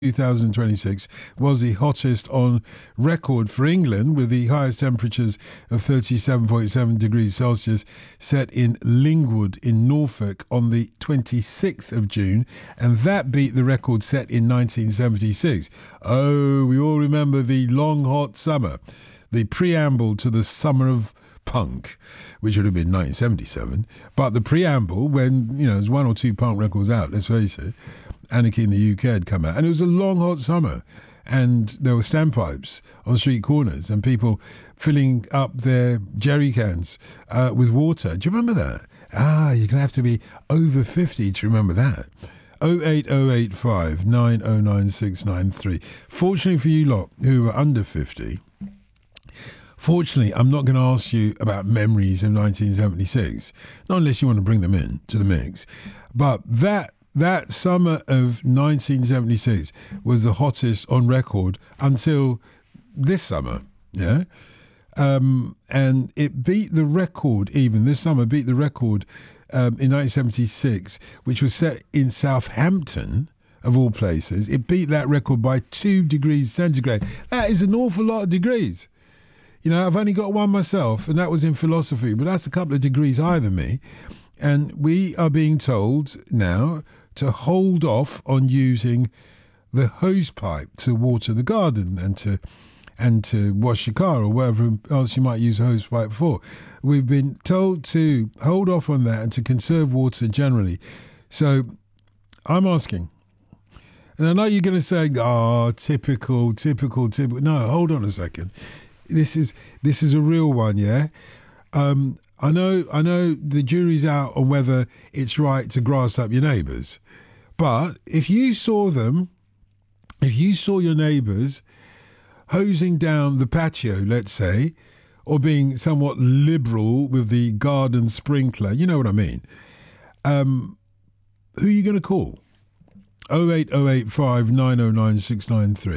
2026 was the hottest on record for England, with the highest temperatures of 37.7 degrees Celsius set in Lingwood in Norfolk on the 26th of June, and that beat the record set in 1976. Oh, we all remember the long hot summer, the preamble to the summer of punk, which would have been 1977, but the preamble when, there's one or two punk records out, let's face it. Anarchy in the UK had come out, and it was a long hot summer, and there were standpipes on street corners and people filling up their jerry cans with water. Do you remember that? You're going to have to be over 50 to remember that. 08085 909 693. Fortunately for you lot who are under 50, fortunately, I'm not going to ask you about memories of 1976, not unless you want to bring them in to the mix. But that summer of 1976 was the hottest on record until this summer, yeah? And it beat the record, even this summer, beat the record in 1976, which was set in Southampton, of all places. It beat that record by 2 degrees centigrade. That is an awful lot of degrees. I've only got one myself, and that was in philosophy, but that's a couple of degrees higher than me. And we are being told now to hold off on using the hose pipe to water the garden and to wash your car or whatever else you might use a hose pipe for. We've been told to hold off on that and to conserve water generally. So I'm asking, and I know you're going to say, typical. No, hold on a second. This is a real one, yeah? I know the jury's out on whether it's right to grass up your neighbours. But if you saw your neighbours hosing down the patio, let's say, or being somewhat liberal with the garden sprinkler, you know what I mean, who are you going to call? 08085 909 693.